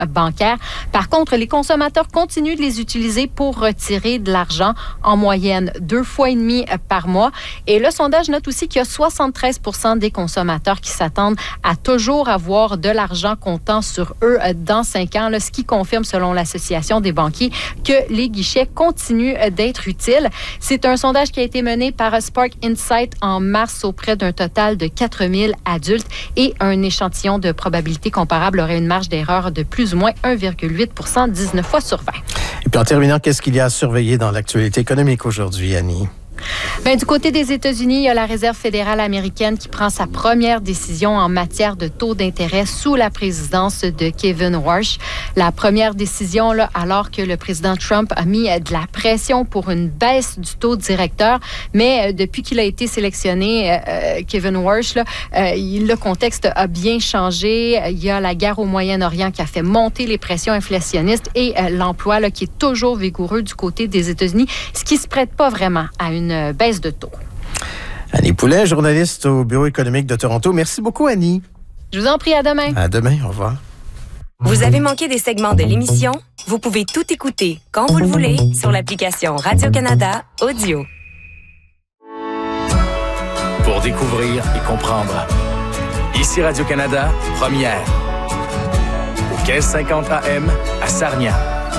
bancaires. Par contre, les consommateurs continuent de les utiliser pour retirer de l'argent en moyenne 2,5 fois par mois. Et le sondage note aussi qu'il y a 73% des consommateurs qui s'attendent à toujours avoir de l'argent comptant sur eux dans 5 ans, là, ce qui confirme, selon l'Association des banquiers, que les guichets continuent d'être utiles. C'est un sondage qui a été mené par Spark Insight en mars auprès d'un total de 4000 adultes et un échantillon de probabilité comparable aurait une marge d'erreur de plus ou moins 1,8%, 19 fois sur 20. Et puis en terminant, qu'est-ce qu'il y a à surveiller dans l'actualité économique aujourd'hui, Annie? Bien, du côté des États-Unis, il y a la Réserve fédérale américaine qui prend sa première décision en matière de taux d'intérêt sous la présidence de Kevin Warsh. La première décision, là, alors que le président Trump a mis de la pression pour une baisse du taux directeur. Mais depuis qu'il a été sélectionné, Kevin Warsh, là, le contexte a bien changé. Il y a la guerre au Moyen-Orient qui a fait monter les pressions inflationnistes et l'emploi là, qui est toujours vigoureux du côté des États-Unis, ce qui ne se prête pas vraiment à une baisse de taux. Annie Poulet, journaliste au Bureau économique de Toronto. Merci beaucoup, Annie. Je vous en prie, à demain. À demain, au revoir. Vous avez manqué des segments de l'émission? Vous pouvez tout écouter quand vous le voulez sur l'application Radio-Canada Audio. Pour découvrir et comprendre. Ici Radio-Canada, première. Au 1550 AM à Sarnia.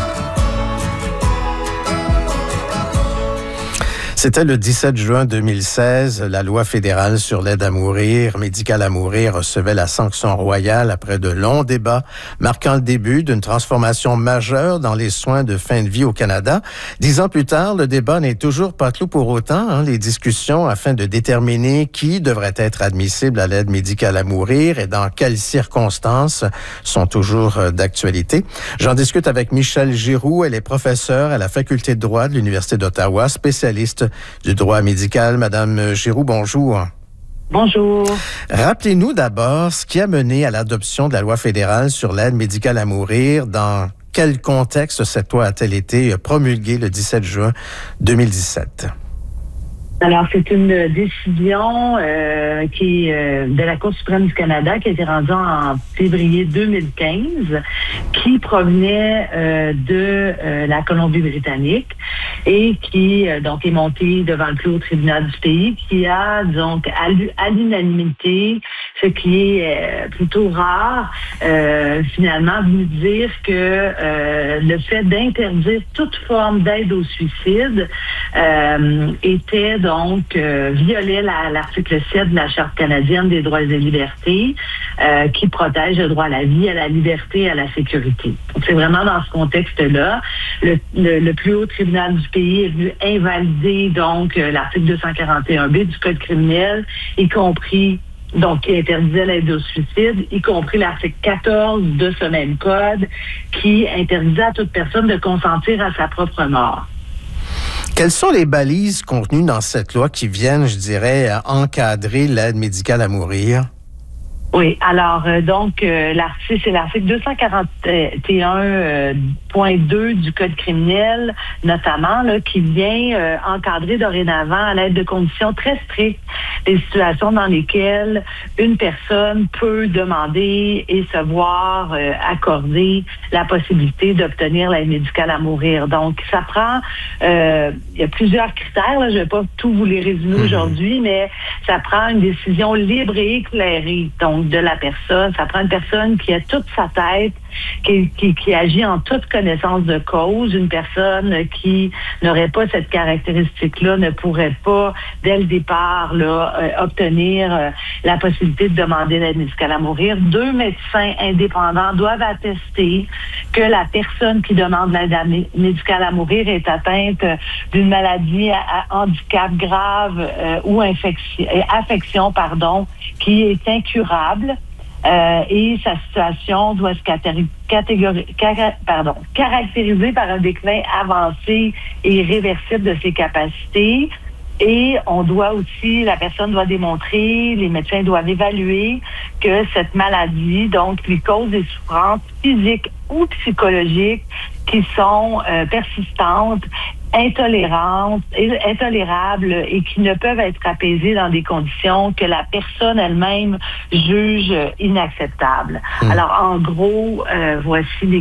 C'était le 17 juin 2016. La loi fédérale sur l'aide à mourir, médicale à mourir, recevait la sanction royale après de longs débats, marquant le début d'une transformation majeure dans les soins de fin de vie au Canada. 10 ans plus tard, le débat n'est toujours pas clos pour autant. Les discussions afin de déterminer qui devrait être admissible à l'aide médicale à mourir et dans quelles circonstances sont toujours d'actualité. J'en discute avec Michèle Giroux. Elle est professeure à la Faculté de droit de l'Université d'Ottawa, spécialiste du droit médical. Madame Giroux, bonjour. Bonjour. Rappelez-nous d'abord ce qui a mené à l'adoption de la loi fédérale sur l'aide médicale à mourir. Dans quel contexte cette loi a-t-elle été promulguée le 17 juin 2017? Alors, c'est une décision qui est de la Cour suprême du Canada qui a été rendue en février 2015, qui provenait de la Colombie-Britannique et qui donc est montée devant le plus haut tribunal du pays, qui a donc à l'unanimité, ce qui est plutôt rare, finalement venu dire que le fait d'interdire toute forme d'aide au suicide était donc violait l'article 7 de la Charte canadienne des droits et libertés qui protège le droit à la vie, à la liberté et à la sécurité. Donc, c'est vraiment dans ce contexte-là. Le plus haut tribunal du pays est venu invalider donc l'article 241B du Code criminel, y compris donc qui interdisait l'aide au suicide, y compris l'article 14 de ce même code qui interdisait à toute personne de consentir à sa propre mort. Quelles sont les balises contenues dans cette loi qui viennent, je dirais, encadrer l'aide médicale à mourir? Oui, alors donc c'est l'article 241.2 du Code criminel, notamment, là, qui vient encadrer dorénavant à l'aide de conditions très strictes les situations dans lesquelles une personne peut demander et se voir accorder la possibilité d'obtenir l'aide médicale à mourir. Donc, ça prend, il y a plusieurs critères, là, je ne vais pas tout vous les résumer aujourd'hui, mais ça prend une décision libre et éclairée, donc de la personne. Ça prend une personne qui a toute sa tête, qui agit en toute connaissance de cause. Une personne qui n'aurait pas cette caractéristique-là ne pourrait pas, dès le départ, là, obtenir la possibilité de demander l'aide médicale à mourir. 2 médecins indépendants doivent attester que la personne qui demande l'aide médicale à mourir est atteinte d'une maladie à handicap grave ou affection, qui est incurable. Et sa situation doit se caractériser par un déclin avancé et irréversible de ses capacités. Et on doit aussi, la personne doit démontrer, les médecins doivent évaluer que cette maladie, donc, lui cause des souffrances physiques ou psychologiques qui sont persistantes, intolérables et qui ne peuvent être apaisées dans des conditions que la personne elle-même juge inacceptables. Alors, en gros, voici les